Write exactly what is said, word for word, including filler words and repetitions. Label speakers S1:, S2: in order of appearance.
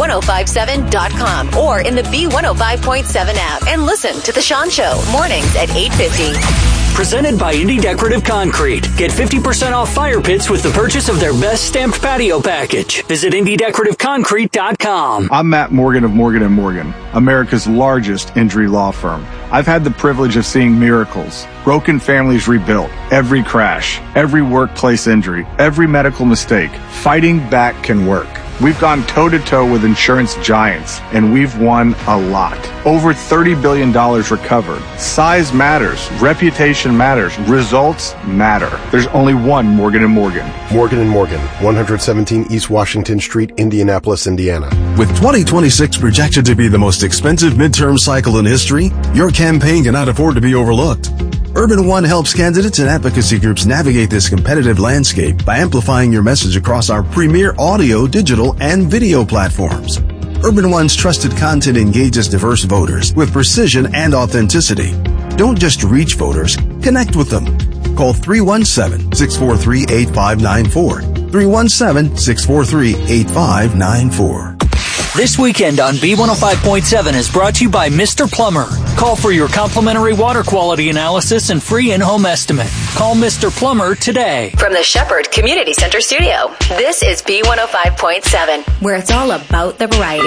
S1: ten fifty-seven dot com or in the B one oh five point seven app. And listen to The Sean Show, mornings at eight fifty.
S2: Presented by Indy Decorative Concrete. Get fifty percent off fire pits with the purchase of their best stamped patio package. Visit Indy Decorative Concrete dot com.
S3: I'm Matt Morgan of Morgan and Morgan, America's largest injury law firm. I've had the privilege of seeing miracles, broken families rebuilt, every crash, every workplace injury, every medical mistake. Fighting back can work. We've gone toe-to-toe with insurance giants, and we've won a lot. Over thirty billion dollars recovered. Size matters. Reputation matters. Results matter. There's only one Morgan and Morgan.
S4: Morgan and Morgan, one seventeen East Washington Street, Indianapolis, Indiana.
S5: With twenty twenty-six projected to be the most expensive midterm cycle in history, your campaign cannot afford to be overlooked. Urban One helps candidates and advocacy groups navigate this competitive landscape by amplifying your message across our premier audio, digital, and video platforms. Urban One's trusted content engages diverse voters with precision and authenticity. Don't just reach voters, connect with them. Call three one seven, six four three, eight five nine four. three one seven, six four three, eight five nine four.
S2: This weekend on B one oh five point seven is brought to you by Mister Plumber. Call for your complimentary water quality analysis and free in-home estimate. Call Mister Plumber today.
S1: From the Shepherd Community Center studio, this is B one oh five point seven, where it's all about the variety.